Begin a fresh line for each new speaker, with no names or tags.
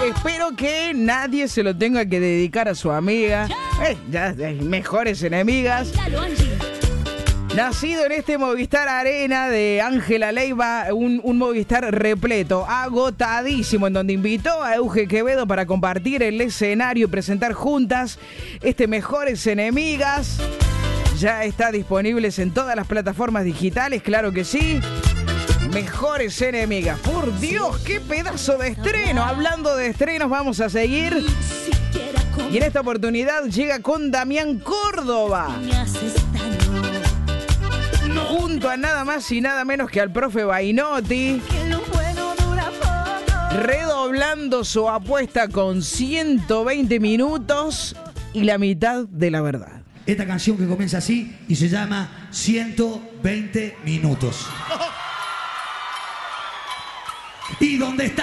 Espero que nadie se lo tenga que dedicar a su amiga. Ya, mejores enemigas. Nacido en este Movistar Arena de Ángela Leiva, un Movistar repleto, agotadísimo, en donde invitó a Euge Quevedo para compartir el escenario y presentar juntas este Mejores Enemigas. Ya está disponibles en todas las plataformas digitales, claro que sí. Mejores Enemigas. Por Dios, qué pedazo de estreno. Hablando de estrenos, vamos a seguir. Y en esta oportunidad llega con Damián Córdoba, junto a nada más y nada menos que al profe Bainotti, redoblando su apuesta con 120 minutos y la mitad de la verdad.
Esta canción que comienza así y se llama 120 minutos. ¿Y dónde está?